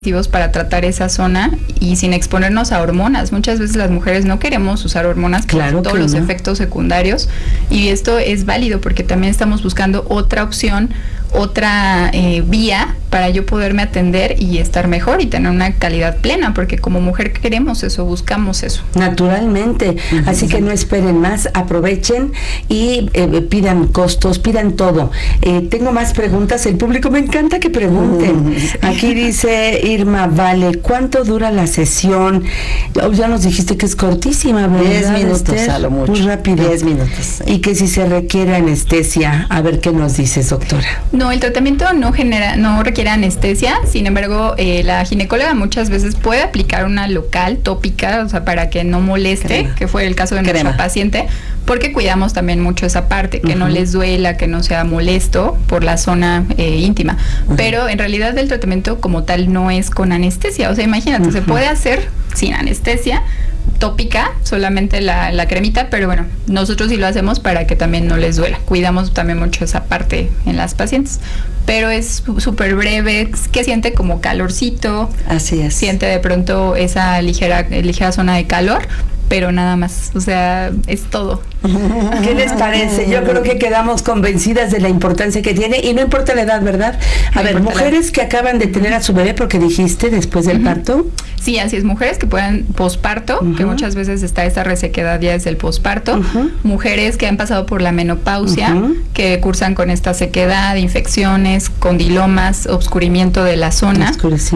para tratar esa zona y sin exponernos a hormonas. Muchas veces las mujeres no queremos usar hormonas por todos los efectos secundarios, y esto es válido porque también estamos buscando otra opción, otra vía para yo poderme atender y estar mejor y tener una calidad plena, porque como mujer queremos eso, buscamos eso. Naturalmente, así que no esperen más, aprovechen y pidan costos, pidan todo. Tengo más preguntas, el público me encanta que pregunten. Aquí dice Irma, vale, ¿cuánto dura la sesión? Ya nos dijiste que es cortísima, ¿verdad? 10 minutos a lo mucho. Muy rápido. 10 minutos. Y que si se requiere anestesia, a ver qué nos dices, doctora. No, el tratamiento no requiere anestesia, sin embargo, la ginecóloga muchas veces puede aplicar una local tópica, o sea, para que no moleste, que fue el caso de nuestra paciente, porque cuidamos también mucho esa parte, que no les duela, que no sea molesto por la zona íntima. Pero en realidad el tratamiento como tal no es con anestesia, o sea, imagínate, se puede hacer sin anestesia, tópica, solamente la cremita, pero bueno, nosotros sí lo hacemos para que también no les duela. Cuidamos también mucho esa parte en las pacientes, pero es súper breve, que siente como calorcito. Así es. Siente de pronto esa ligera zona de calor, pero nada más, o sea, es todo. ¿Qué les parece? Yo creo que quedamos convencidas de la importancia que tiene, y no importa la edad, ¿verdad? A ver, mujeres que acaban de tener a su bebé, porque dijiste después del parto. Sí, así es, mujeres que puedan posparto, que muchas veces está esta resequedad ya desde el posparto, mujeres que han pasado por la menopausia, que cursan con esta sequedad, infecciones, condilomas, obscurimiento de la zona.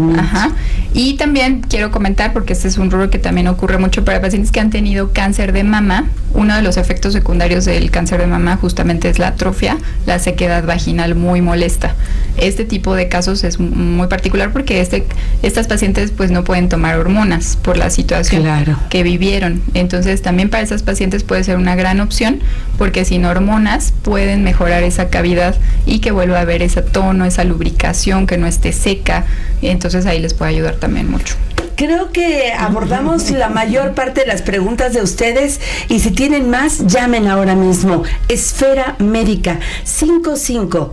Y también quiero comentar, porque este es un rubro que también ocurre mucho para pacientes que han tenido cáncer de mama. Uno de los efectos secundarios del cáncer de mama justamente es la atrofia, la sequedad vaginal muy molesta. Este tipo de casos es muy particular porque estas pacientes pues no pueden tomar hormonas por la situación que vivieron. Entonces también para esas pacientes puede ser una gran opción, porque sin hormonas pueden mejorar esa cavidad y que vuelva a haber ese tono, esa lubricación, que no esté seca. Entonces ahí les puede ayudar también mucho. Creo que abordamos la mayor parte de las preguntas de ustedes, y si tienen más, llamen ahora mismo. Esfera Médica 55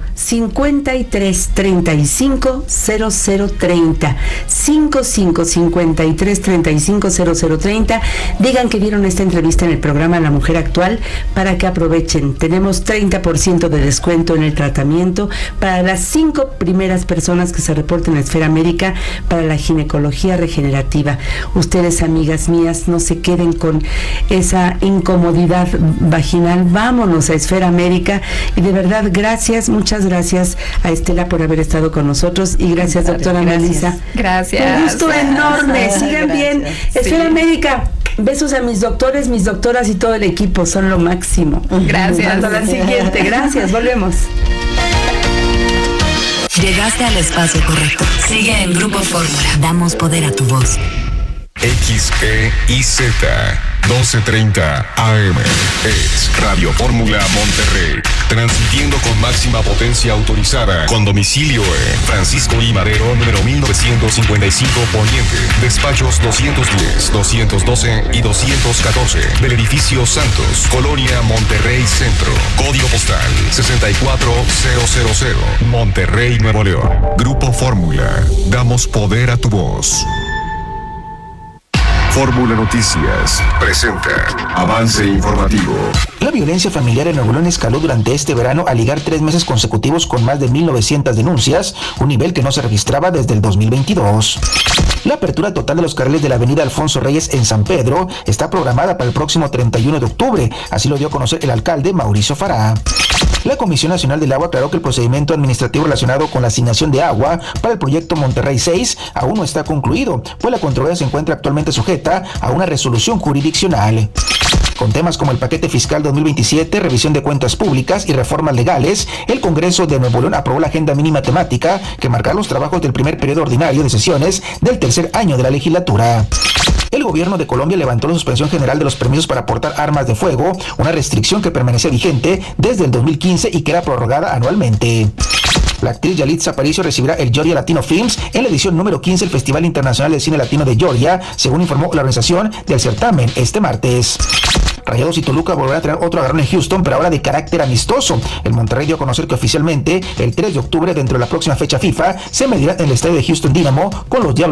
53 35 0030 55 53 35 0030. Digan que vieron esta entrevista en el programa La Mujer Actual para que aprovechen. Tenemos 30% de descuento en el tratamiento para las 5 primeras personas que se reporten a Esfera Médica para la ginecología regenerativa. Ustedes, amigas mías, no se queden con esa incomodidad vaginal. Vámonos a Esfera Médica, y de verdad, gracias, muchas gracias a Estela por haber estado con nosotros, y gracias, doctora Melissa. Gracias. Un gusto enorme. Sigan bien. Esfera Médica. Besos a mis doctores, mis doctoras y todo el equipo, son lo máximo. Gracias. Hasta la siguiente. Gracias, volvemos. Llegaste al espacio correcto. Sigue en Grupo Fórmula. Damos poder a tu voz. XEIZ 1230 AM es Radio Fórmula Monterrey, transmitiendo con máxima potencia autorizada, con domicilio en Francisco I. Madero, número 1955 Poniente, despachos 210, 212 y 214 del edificio Santos, Colonia Monterrey Centro, código postal 64000, Monterrey, Nuevo León. Grupo Fórmula, damos poder a tu voz. Fórmula Noticias presenta avance informativo. La violencia familiar en Nuevo León escaló durante este verano al ligar 3 meses consecutivos con más de 1,900 denuncias, un nivel que no se registraba desde el 2022. La apertura total de los carriles de la avenida Alfonso Reyes en San Pedro está programada para el próximo 31 de octubre, así lo dio a conocer el alcalde Mauricio Farah. La Comisión Nacional del Agua aclaró que el procedimiento administrativo relacionado con la asignación de agua para el proyecto Monterrey 6 aún no está concluido, pues la controversia se encuentra actualmente sujeta a una resolución jurisdiccional. Con temas como el paquete fiscal 2027, revisión de cuentas públicas y reformas legales, el Congreso de Nuevo León aprobó la agenda mínima temática que marcará los trabajos del primer periodo ordinario de sesiones del tercer año de la legislatura. El gobierno de Colombia levantó la suspensión general de los permisos para portar armas de fuego, una restricción que permanecía vigente desde el 2015 y que era prorrogada anualmente. La actriz Yalitza Aparicio recibirá el Georgia Latino Films en la edición número 15 del Festival Internacional de Cine Latino de Georgia, según informó la organización del certamen este martes. Rayados y Toluca volverán a tener otro agarrón en Houston, pero ahora de carácter amistoso. El Monterrey dio a conocer que oficialmente el 3 de octubre, dentro de la próxima fecha FIFA, se medirá en el estadio de Houston Dynamo con los Diablos